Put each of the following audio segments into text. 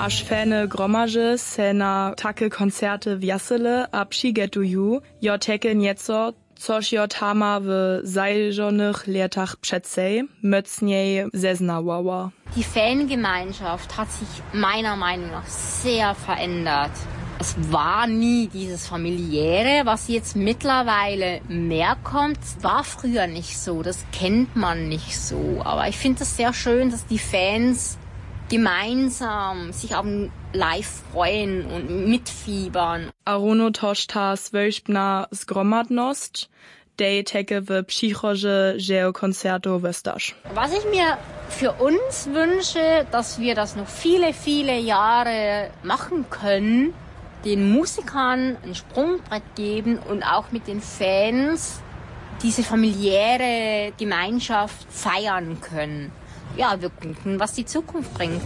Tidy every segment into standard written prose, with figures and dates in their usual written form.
Aż fene gromaże se na takie koncerty wjasyle a przygetuju, jo teke nieco, což jo tama w zajrzonych latach przedsej mocniej zeznawała. Die Fangemeinschaft hat sich meiner Meinung nach sehr verändert. Es war nie dieses Familiäre, was jetzt mittlerweile mehr kommt. Es war früher nicht so, das kennt man nicht so. Aber ich finde es sehr schön, dass die Fans gemeinsam sich auf ein Live freuen und mitfiebern. Aruno toszta zwölfna zgromadność, dej teke w psychoże Geokonzerto westasch. Was ich mir für uns wünsche, dass wir das noch viele, viele Jahre machen können, den Musikern ein Sprungbrett geben und auch mit den Fans diese familiäre Gemeinschaft feiern können. Ja, wir gucken, was die Zukunft bringt.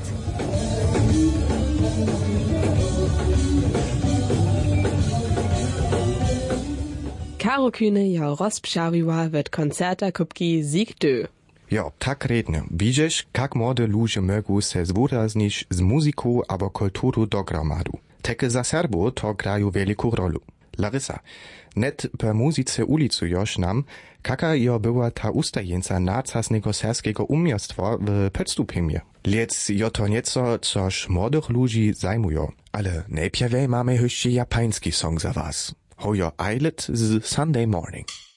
Karo Kühne ja rozpřawiła wet koncerta kupki Sieg dö. Jo, tak redne. Widzisz, jak młode ludzie mogą se zwóraznić z muzyką albo kulturą do gromadu. Teke za Serbo to grają wielką rolę. Larissa, net per muzyce ulicu joż nam, kaka jo była ta ustajenca nacasnego serskiego umiastwa w Podstupimie. Liec jo to nieco, coż młodych ludzi zajmują. Ale najpierwej mamy jeszcze japański song za was. Hojo Islet z Sunday Morning.